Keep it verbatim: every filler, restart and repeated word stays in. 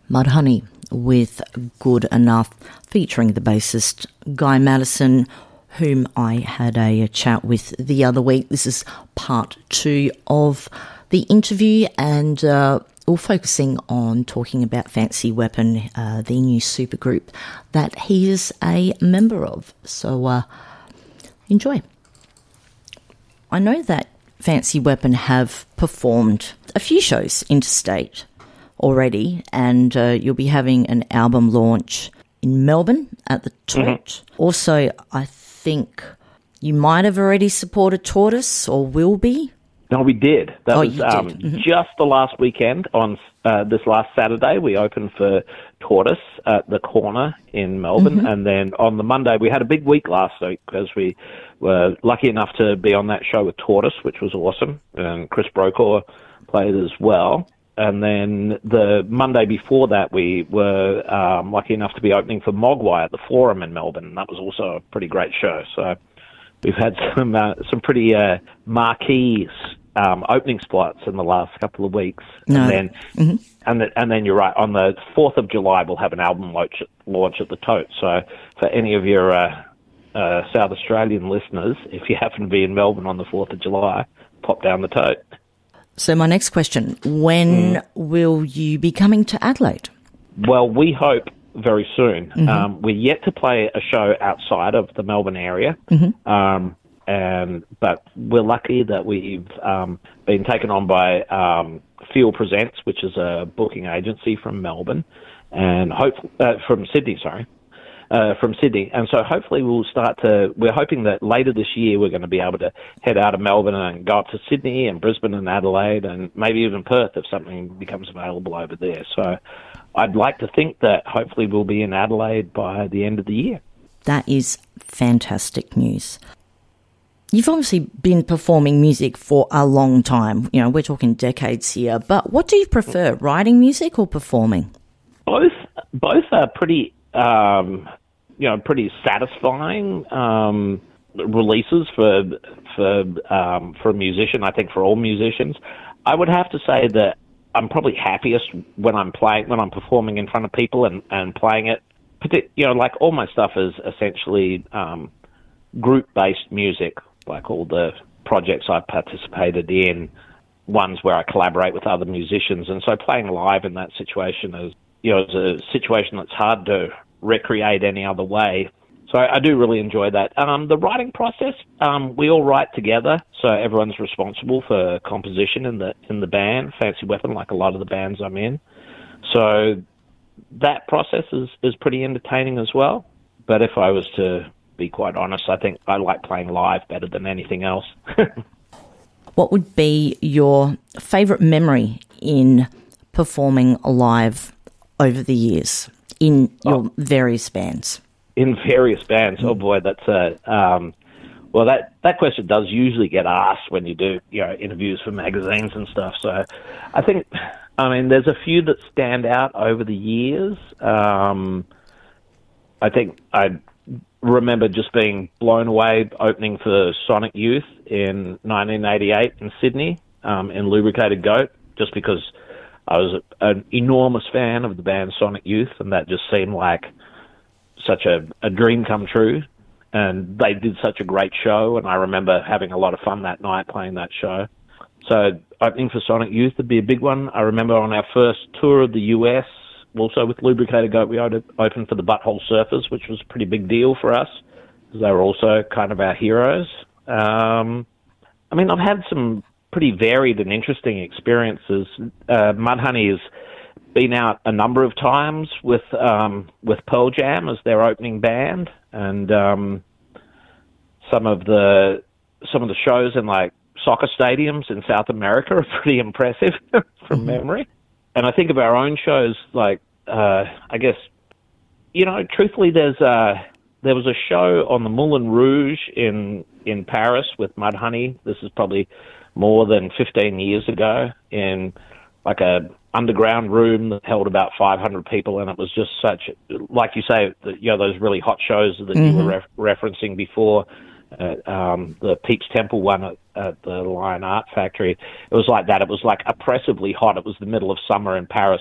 Mudhoney with Good Enough, featuring the bassist Guy Madison, whom I had a, a chat with the other week. This is part two of the interview, and uh, we're focusing on talking about Fancy Weapon, uh, the new supergroup that he is a member of. So uh, enjoy. I know that Fancy Weapon have performed a few shows interstate already, and uh, you'll be having an album launch in Melbourne at the Tote. Mm-hmm. Also, I think you might have already supported Tortoise, or will be. No, we did. That oh, was um, mm-hmm. just the last weekend. On uh, this last Saturday, we opened for Tortoise at the Corner in Melbourne, mm-hmm. and then on the Monday, we had a big week last week because we were lucky enough to be on that show with Tortoise, which was awesome, and Chris Brokaw played as well. And then the Monday before that, we were um, lucky enough to be opening for Mogwai at the Forum in Melbourne, and that was also a pretty great show. So we've had some uh, some pretty uh, marquee um, opening spots in the last couple of weeks. No. And then, mm-hmm. and, the, and then you're right, on the fourth of July, we'll have an album launch, launch at the Tote. So for any of your uh, uh, South Australian listeners, if you happen to be in Melbourne on the fourth of July, pop down the Tote. So my next question, when mm. will you be coming to Adelaide? Well, we hope very soon. Mm-hmm. Um, we're yet to play a show outside of the Melbourne area, mm-hmm. um, and but we're lucky that we've um, been taken on by um, Feel Presents, which is a booking agency from Melbourne, and hope uh, from Sydney, sorry. Uh, from Sydney, and so hopefully we'll start to, we're hoping that later this year we're going to be able to head out of Melbourne and go up to Sydney and Brisbane and Adelaide and maybe even Perth if something becomes available over there. So I'd like to think that hopefully we'll be in Adelaide by the end of the year. That is fantastic news. You've obviously been performing music for a long time. You know, we're talking decades here, but what do you prefer, writing music or performing? Both, both are pretty Um, you know, pretty satisfying um, releases for for um, for a musician. I think for all musicians, I would have to say that I'm probably happiest when I'm playing, when I'm performing in front of people and, and playing it. You know, like all my stuff is essentially um, group-based music. Like all the projects I've participated in, ones where I collaborate with other musicians, and so playing live in that situation is, you know, is a situation that's hard to recreate any other way. So I, I do really enjoy that. Um, the writing process, um, we all write together, so everyone's responsible for composition in the in the band, Fancy Weapon, like a lot of the bands I'm in. So that process is, is pretty entertaining as well. But if I was to be quite honest, I think I like playing live better than anything else. What would be your favourite memory in performing live over the years in your oh, various bands? In various bands, mm. oh boy, that's a um, well. That that question does usually get asked when you do, you know, interviews for magazines and stuff. So, I think, I mean, there's a few that stand out over the years. Um, I think I remember just being blown away opening for Sonic Youth in nineteen eighty-eight in Sydney um, in Lubricated Goat, just because I was a, an enormous fan of the band Sonic Youth, and that just seemed like such a, a dream come true. And they did such a great show, and I remember having a lot of fun that night playing that show. So opening for Sonic Youth would be a big one. I remember on our first tour of the U S, also with Lubricated Goat, we opened for the Butthole Surfers, which was a pretty big deal for us, because they were also kind of our heroes. Um, I mean, I've had some pretty varied and interesting experiences. Uh, Mudhoney has been out a number of times with um, with Pearl Jam as their opening band, and um, some of the some of the shows in like soccer stadiums in South America are pretty impressive from mm-hmm. memory. And I think of our own shows, like uh, I guess, you know, truthfully, there's uh, there was a show on the Moulin Rouge in in Paris with Mudhoney. This is probably more than fifteen years ago, in like a underground room that held about five hundred people, and it was just such, like you say, the, you know, those really hot shows that mm-hmm. you were ref- referencing before, uh, um, the Peeps Temple one at, at the Lion Art Factory. It was like that. It was like oppressively hot. It was the middle of summer in Paris,